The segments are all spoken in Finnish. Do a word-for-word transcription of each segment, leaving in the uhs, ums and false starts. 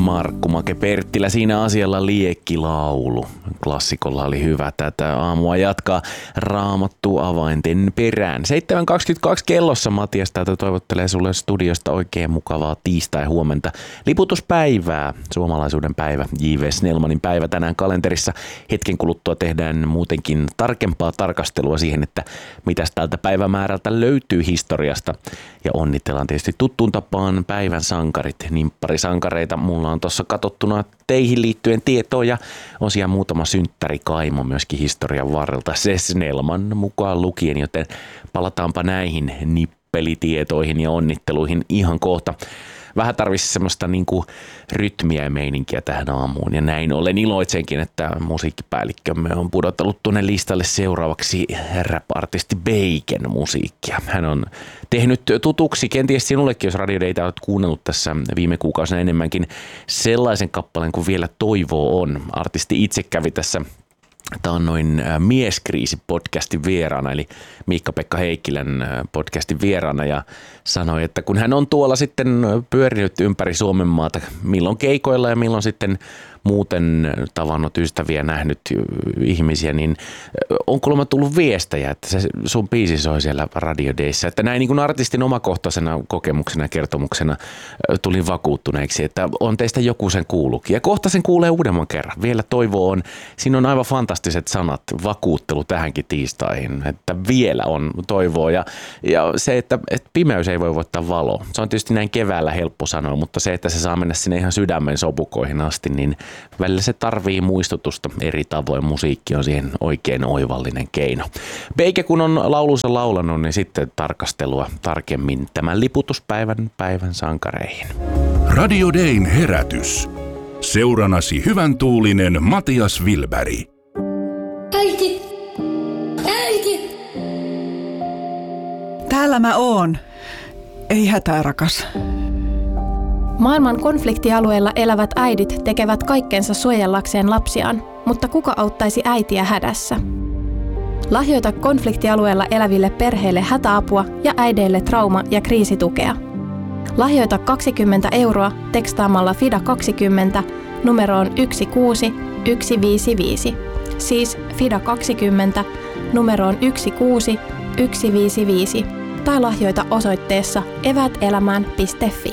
Markku Make Perttilä, siinä asialla liekkilaulu. Klassikolla oli hyvä tätä aamua jatkaa Raamattu avainten perään. seitsemän kaksikymmentäkaksi kellossa Matias täältä toivottelee sulle studiosta oikein mukavaa tiistai-huomenta. Liputuspäivää, suomalaisuuden päivä, J V Snellmanin päivä tänään kalenterissa. Hetken kuluttua tehdään muutenkin tarkempaa tarkastelua siihen, että mitäs tältä päivämäärältä löytyy historiasta. Ja onnitellaan tietysti tuttuun tapaan päivän sankarit, nimpparisankareita. Mulla on tuossa katsottuna teihin liittyen tietoa ja on siellä muutama synttärikaimo myöskin historian varrelta, se Snellman mukaan lukien, joten palataanpa näihin nippelitietoihin ja onnitteluihin ihan kohta. Vähän tarvitsisi semmoista niinku rytmiä ja meininkiä tähän aamuun ja näin ollen iloitsenkin, että musiikkipäällikkömme on pudotellut tuonne listalle seuraavaksi rap-artisti Bacon musiikkia. Hän on tehnyt tutuksi, kenties sinullekin, jos Radio Dayta olet kuunnellut tässä viime kuukausina enemmänkin, sellaisen kappaleen kuin Vielä toivoa on. Artisti itse kävi tässä taannoin Mieskriisi-podcastin vieraana, eli Miikka-Pekka Heikkilän podcastin vieraana, ja sanoi, että kun hän on tuolla sitten pyörinyt ympäri Suomen maata, milloin keikoilla ja milloin sitten muuten tavannut ystäviä, nähnyt ihmisiä, niin on kuulemma tullut viestejä, että se sun biisi soi siellä Radio Dayssä. Että näin niin kuin artistin omakohtaisena kokemuksena ja kertomuksena tulin vakuuttuneeksi, että on teistä joku sen kuullukin. Ja kohta sen kuulee uudemman kerran. Vielä toivo on. Siinä on aivan fantastiset sanat, vakuuttelu tähänkin tiistaihin, että vielä on toivoa. Ja, ja se, että, että pimeys ei voi voittaa valoa. Se on tietysti näin keväällä helppo sanoa, mutta se, että se saa mennä sinne ihan sydämen sopukoihin asti, niin välillä se tarvii muistutusta eri tavoin. Musiikki on siihen oikein oivallinen keino. Bacon kun on laulunsa laulanut, niin sitten tarkastelua tarkemmin tämän liputuspäivän päivän sankareihin. Radio Dayn herätys. Seuranasi hyvän tuulinen Matias Wilberg. Äiti! Äiti! Täällä mä oon. Ei hätää, rakas. Maailman konfliktialueella elävät äidit tekevät kaikkensa suojellakseen lapsiaan, mutta kuka auttaisi äitiä hädässä? Lahjoita konfliktialueella eläville perheille hätäapua ja äideille trauma- ja kriisitukea. Lahjoita kaksikymmentä euroa tekstaamalla FIDA kaksikymmentä numeroon yksi kuusi yksi viisi viisi. Siis FIDA kaksikymmentä numeroon yksi kuusi yksi viisi viisi. Tai lahjoita osoitteessa eväätelämään piste fi.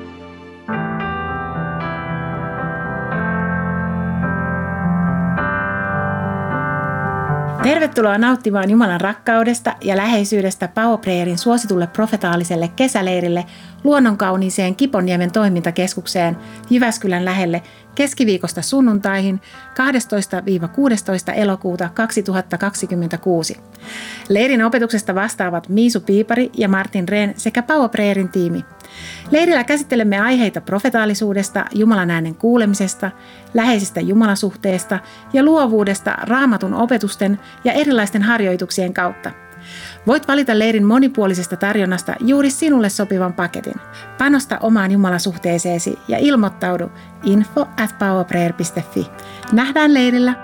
Tervetuloa nauttimaan Jumalan rakkaudesta ja läheisyydestä Power Prayerin suositulle profetaaliselle kesäleirille luonnonkauniiseen Kiponniemen toimintakeskukseen Jyväskylän lähelle keskiviikosta sunnuntaihin kahdestoista kuudestoista elokuuta kaksituhattakaksikymmentäkuusi. Leirin opetuksesta vastaavat Miisu Piipari ja Martin Rehn sekä Power Prayerin tiimi. Leirillä käsittelemme aiheita profetaalisuudesta, Jumalan äänen kuulemisesta, läheisestä jumalasuhteesta ja luovuudesta Raamatun opetusten ja erilaisten harjoituksien kautta. Voit valita leirin monipuolisesta tarjonnasta juuri sinulle sopivan paketin. Panosta omaan jumalasuhteeseesi ja ilmoittaudu info at powerprayer piste fi. Nähdään leirillä!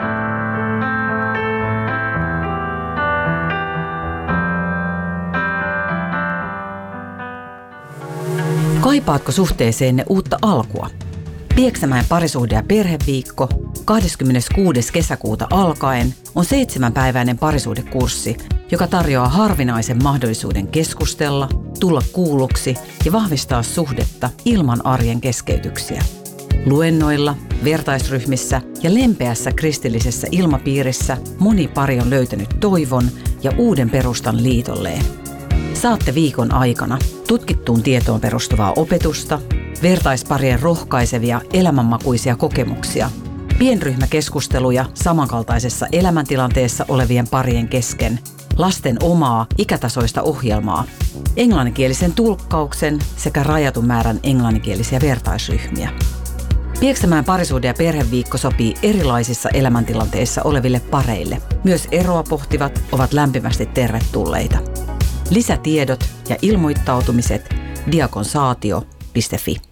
Kaipaatko suhteeseenne uutta alkua? Pieksämäen parisuhde- ja perheviikko kahdeskymmeneskuudes kesäkuuta alkaen on seitsemänpäiväinen parisuhdekurssi, joka tarjoaa harvinaisen mahdollisuuden keskustella, tulla kuulluksi ja vahvistaa suhdetta ilman arjen keskeytyksiä. Luennoilla, vertaisryhmissä ja lempeässä kristillisessä ilmapiirissä moni pari on löytänyt toivon ja uuden perustan liitolleen. Saatte viikon aikana tutkittuun tietoon perustuvaa opetusta, vertaisparien rohkaisevia elämänmakuisia kokemuksia, pienryhmäkeskusteluja samankaltaisessa elämäntilanteessa olevien parien kesken, lasten omaa ikätasoista ohjelmaa, englanninkielisen tulkkauksen sekä rajatun määrän englanninkielisiä vertaisryhmiä. Pieksämäen parisuhde- ja perheviikko sopii erilaisissa elämäntilanteissa oleville pareille. Myös eroa pohtivat ovat lämpimästi tervetulleita. Lisätiedot ja ilmoittautumiset diakonsaatio piste fi.